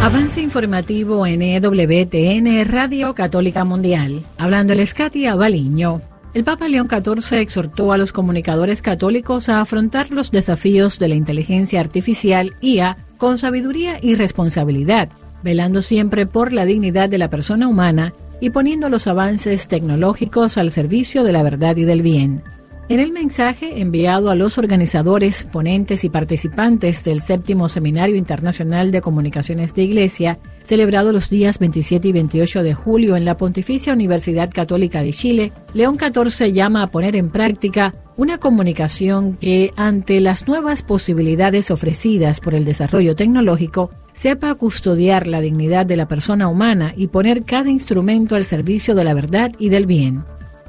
Avance informativo en EWTN, Radio Católica Mundial. Hablándoles Katia Baliño. El Papa León XIV exhortó a los comunicadores católicos a afrontar los desafíos de la inteligencia artificial, IA, con sabiduría y responsabilidad, velando siempre por la dignidad de la persona humana y poniendo los avances tecnológicos al servicio de la verdad y del bien. En el mensaje enviado a los organizadores, ponentes y participantes del 7º Seminario Internacional de Comunicaciones de Iglesia, celebrado los días 27 y 28 de julio en la Pontificia Universidad Católica de Chile, León XIV llama a poner en práctica una comunicación que, ante las nuevas posibilidades ofrecidas por el desarrollo tecnológico, sepa custodiar la dignidad de la persona humana y poner cada instrumento al servicio de la verdad y del bien.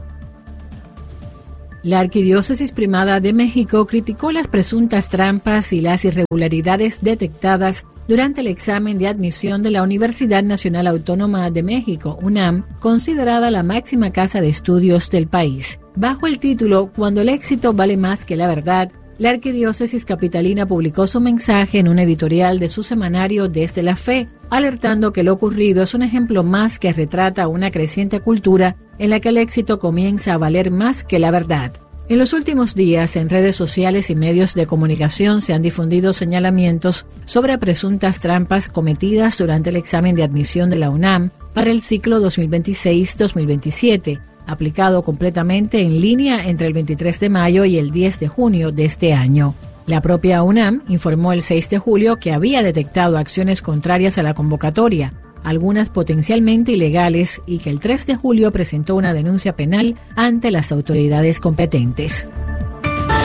La Arquidiócesis Primada de México criticó las presuntas trampas y las irregularidades detectadas durante el examen de admisión de la Universidad Nacional Autónoma de México, UNAM, considerada la máxima casa de estudios del país. Bajo el título "Cuando el éxito vale más que la verdad", la Arquidiócesis Capitalina publicó su mensaje en un editorial de su semanario Desde la Fe, alertando que lo ocurrido es un ejemplo más que retrata una creciente cultura en la que el éxito comienza a valer más que la verdad. En los últimos días, en redes sociales y medios de comunicación se han difundido señalamientos sobre presuntas trampas cometidas durante el examen de admisión de la UNAM para el ciclo 2026-2027, aplicado completamente en línea entre el 23 de mayo y el 10 de junio de este año. La propia UNAM informó el 6 de julio que había detectado acciones contrarias a la convocatoria, algunas potencialmente ilegales, y que el 3 de julio presentó una denuncia penal ante las autoridades competentes.